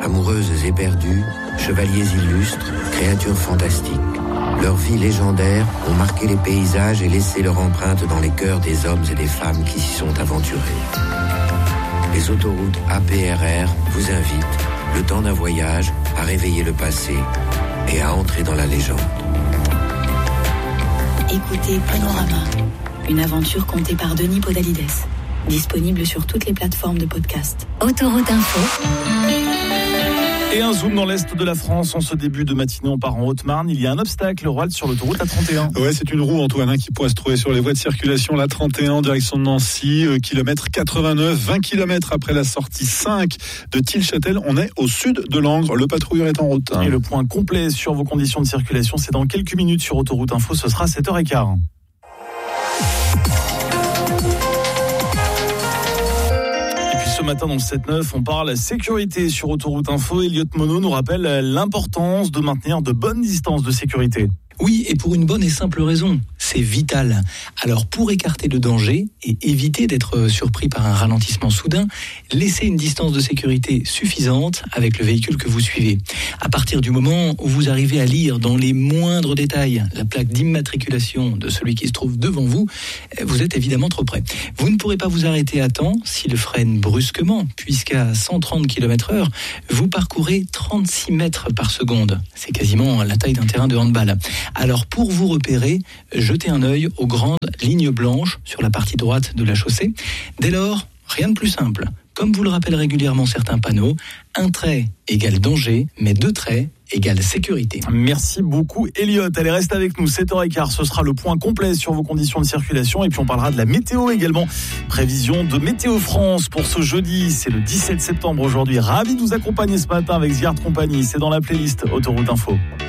Amoureuses éperdues, chevaliers illustres, créatures fantastiques. Leurs vies légendaires ont marqué les paysages et laissé leur empreinte dans les cœurs des hommes et des femmes qui s'y sont aventurés. Les autoroutes APRR vous invitent, le temps d'un voyage, à réveiller le passé et à entrer dans la légende. Écoutez Panorama, une aventure contée par Denis Podalides. Disponible sur toutes les plateformes de podcast. Autoroute Info. Et un zoom dans l'est de la France. En ce début de matinée, on part en Haute-Marne. Il y a un obstacle, Roald, sur l'autoroute A31. Ouais, c'est une roue, Antoine, qui pourrait se trouver sur les voies de circulation. La 31 en direction de Nancy, kilomètre 89, 20 km après la sortie 5 de Tilchâtel. On est au sud de Langres. Le patrouilleur est en route. Et le point complet sur vos conditions de circulation, c'est dans quelques minutes sur Autoroute Info. Ce sera 7h15. Ce matin dans le 7-9, on parle sécurité sur Autoroute Info. Elliot Monod nous rappelle l'importance de maintenir de bonnes distances de sécurité. Oui, et pour une bonne et simple raison, c'est vital. Alors pour écarter le danger et éviter d'être surpris par un ralentissement soudain, laissez une distance de sécurité suffisante avec le véhicule que vous suivez. À partir du moment où vous arrivez à lire dans les moindres détails la plaque d'immatriculation de celui qui se trouve devant vous, vous êtes évidemment trop près. Vous ne pourrez pas vous arrêter à temps s'il freine brusquement, puisqu'à 130 km/h, vous parcourez 36 mètres par seconde. C'est quasiment la taille d'un terrain de handball. Alors pour vous repérer, jetez un œil aux grandes lignes blanches sur la partie droite de la chaussée. Dès lors, rien de plus simple. Comme vous le rappellent régulièrement certains panneaux, un trait égale danger, mais deux traits égale sécurité. Merci beaucoup Elliot. Allez, reste avec nous, 7h15, ce sera le point complet sur vos conditions de circulation et puis on parlera de la météo également. Prévision de Météo France pour ce jeudi, c'est le 17 septembre aujourd'hui. Ravi de vous accompagner ce matin avec The Art Company, c'est dans la playlist Autoroute Info.